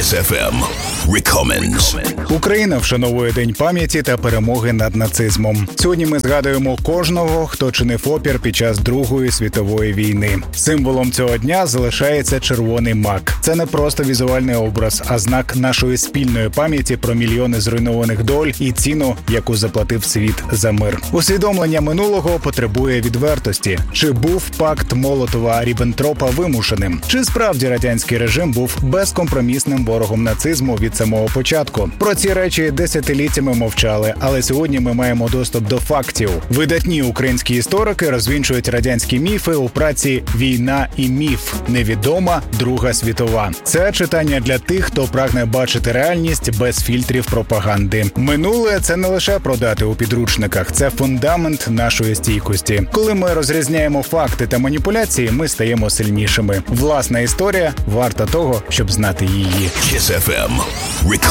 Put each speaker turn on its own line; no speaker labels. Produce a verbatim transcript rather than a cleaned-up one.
Kiss еф ем Recommends.
Україна вшановує День пам'яті та перемоги над нацизмом. Сьогодні ми згадуємо кожного, хто чинив опір під час Другої світової війни. Символом цього дня залишається червоний мак. Це не просто візуальний образ, а знак нашої спільної пам'яті про мільйони зруйнованих доль і ціну, яку заплатив світ за мир. Усвідомлення минулого потребує відвертості. Чи був пакт Молотова-Ріббентропа вимушеним? Чи справді радянський режим був безкомпромісним ворогом нацизму від самого початку? Про ці речі десятиліттями мовчали, але сьогодні ми маємо доступ до фактів. Видатні українські історики розвінчують радянські міфи у праці «Війна і міф. Невідома Друга світова». Це читання для тих, хто прагне бачити реальність без фільтрів пропаганди. Минуле – це не лише про дати у підручниках, це фундамент нашої стійкості. Коли ми розрізняємо факти та маніпуляції, ми стаємо сильнішими. Власна історія варта того, щоб знати її.
Kiss еф ем